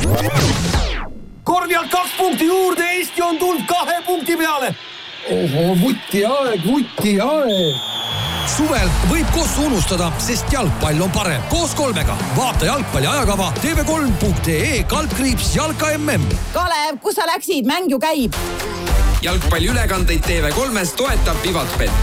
Korvialt 2 punkti juurde, Eesti on tulnud 2 punkti peale. Oho, vuti aeg. Suvel võib kossu unustada, sest jalgpall on parem. Koos 3-ga. Vaata jalgpalli ajakava tv3.ee/jalka MM. Kalev, kus sa läksid? Mäng ju käib. Jalgpalli ülekandeid TV3-s toetab Vivatbet.